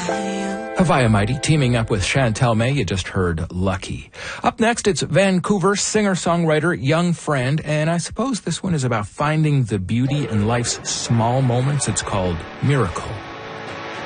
Havaya Mighty teaming up with Chantel May. You just heard Lucky. Up next, it's Vancouver singer-songwriter Young Friend, and I suppose this one is about finding the beauty in life's small moments. It's called Miracle.